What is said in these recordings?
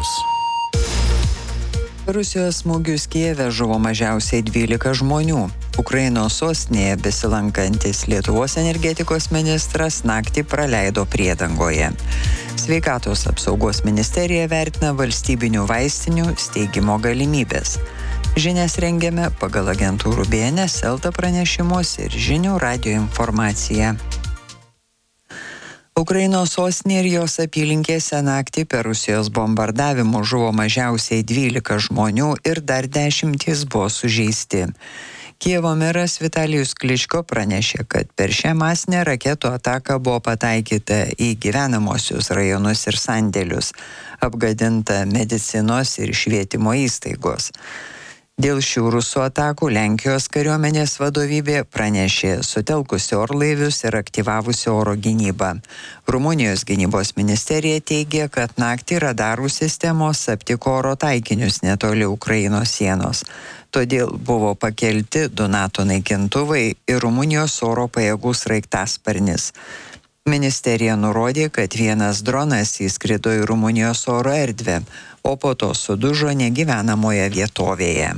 Žinios. Rusijos smūgius Kijeve žuvo mažiausiai 12 žmonių. Ukrainos sostinėje besilankantis Lietuvos energetikos ministras naktį praleido priedangoje. Sveikatos apsaugos ministerija vertina valstybinių vaistinių steigimo galimybės. Žinias rengiame pagal agentūrų BNS LT pranešimus ir žinių radijo informaciją. Ukrainos sostinėje ir jos apylinkėse naktį per Rusijos bombardavimus žuvo mažiausiai 12 žmonių ir dar 10 buvo sužeisti. Kijevo meras Vitalijus Kličko pranešė, kad per šią masinę raketų ataką buvo pataikyta į gyvenamosius rajonus ir sandėlius, apgadinta medicinos ir švietimo įstaigos. Dėl šių rusų atakų Lenkijos kariuomenės vadovybė pranešė sutelkusi orlaivius ir aktyvavusi oro gynybą. Rumunijos gynybos ministerija teigė, kad naktį radarų sistemos aptiko oro taikinius netoli Ukrainos sienos. Todėl buvo pakelti 2 NATO naikintuvai ir Rumunijos oro pajėgų sraigtasparnis. Ministerija nurodė, kad vienas dronas įskrido į Rumunijos oro erdvę, o po to sudužo negyvenamoje vietovėje.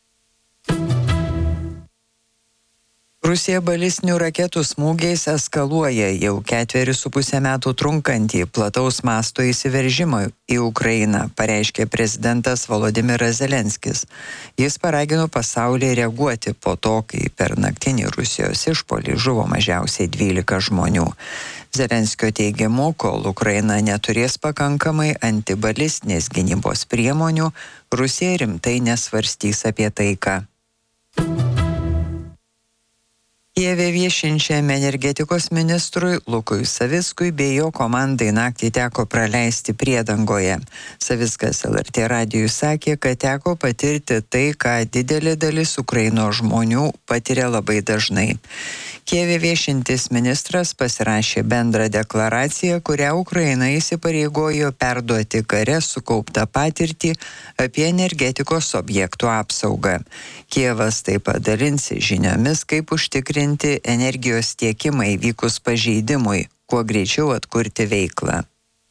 Rusija balistinių raketų smūgiais eskaluoja jau 4,5 metų trunkantį plataus masto įsiveržimą į Ukrainą, pareiškė prezidentas Volodymyras Zelenskis. Jis paragino pasaulį reaguoti po to, kai per naktinį Rusijos išpuolį žuvo mažiausiai 12 žmonių. Zelenskio teigimu, kol Ukraina neturės pakankamai antibalistinės gynybos priemonių, Rusija rimtai nesvarstys apie taiką. Kijeve viešinčiam energetikos ministrui Lukui Savickui bei jo komandai naktį teko praleisti priedangoje. Savickas LRT radijui sakė, kad teko patirti tai, ką didelė dalis Ukrainos žmonių patiria labai dažnai. Kijeve viešintis ministras pasirašė bendrą deklaraciją, kurią Ukraina įsipareigojo perduoti kare sukauptą patirtį apie energetikos objektų apsaugą. Kijevas taip pat dalinsi žiniomis, kaip užtikrinti energijos tiekimą įvykus pažeidimui, kuo greičiau atkurti veiklą.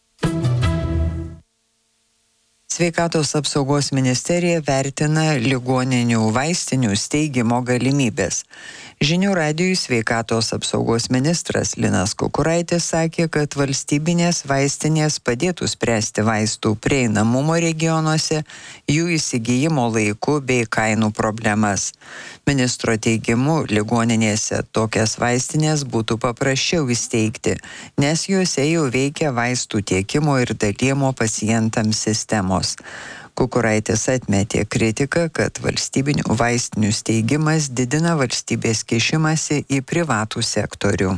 Sveikatos apsaugos ministerija vertina ligoninių vaistinių steigimo galimybės. Žinių radijui sveikatos apsaugos ministras Linas Kukuraitis sakė, kad valstybinės vaistinės padėtų spręsti vaistų prieinamumo regionuose, jų įsigijimo laiku bei kainų problemas. Ministro teigimu, ligoninėse tokias vaistinės būtų paprasčiau įsteigti, nes juose jau veikia vaistų tiekimo ir dalijimo pacientams sistemos. Kukuraitis atmetė kritiką, kad valstybinių vaistinių steigimas didina valstybės kišimąsi į privatų sektorių.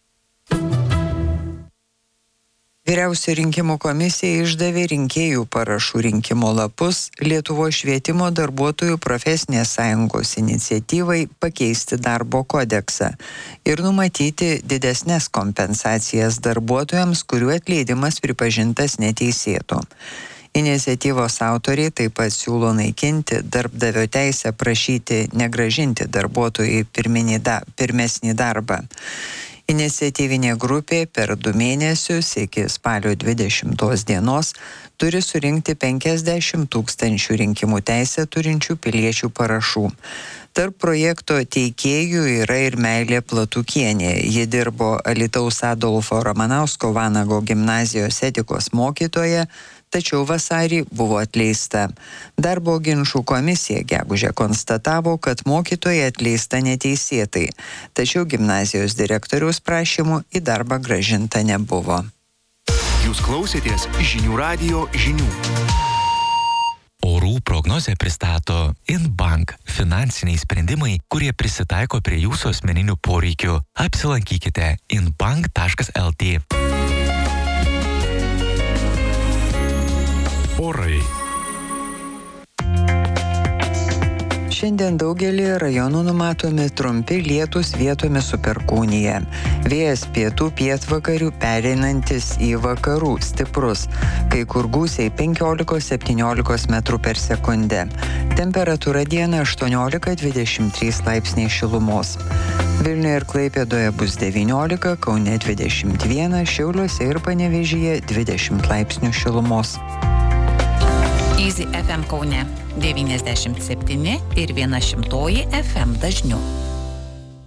Vyriausioji rinkimų komisija išdavė rinkėjų parašų rinkimo lapus Lietuvos švietimo darbuotojų profesinės sąjungos iniciatyvai pakeisti darbo kodeksą ir numatyti didesnės kompensacijas darbuotojams, kurių atleidimas pripažintas neteisėtu. Iniciatyvos autoriai taip pat siūlo naikinti darbdavio teisę prašyti negrąžinti darbuotojui pirmesnį darbą. Iniciatyvinė grupė per 2 mėnesius iki spalio 20 dienos turi surinkti 50 000 rinkimų teisę turinčių piliečių parašų. Tarp projekto teikėjų yra ir Meilė Platukienė. Ji dirbo Alytaus Adolfo Ramanausko Vanago gimnazijos etikos mokytoja, tačiau vasarį buvo atleista. Darbo ginčų komisija gegužę konstatavo, kad mokytoja atleista neteisėtai, tačiau gimnazijos direktoriaus prašymų į darbą grąžinta nebuvo. Jūs klausėtės Žinių radijo žinių. Orų prognozę pristato InBank – finansiniai sprendimai, kurie prisitaiko prie jūsų asmeninių poreikių. Apsilankykite inbank.lt. Orai. Šiandien daugelį rajonų numatomi trumpi lietūs, vietomis su perkūnija. Vėjas pietų pietvakarių pereinantis į vakarų stiprus, kai kur gūsiai 15-17 metrų per sekundę. Temperatūra dieną 18-23 laipsniai šilumos. Vilniuje ir Klaipėdoje bus 19, Kaune 21, Šiauliuose ir Panevėžyje 20 laipsnių šilumos. Easy FM Kaune 97,7 ir 100 FM dažniu.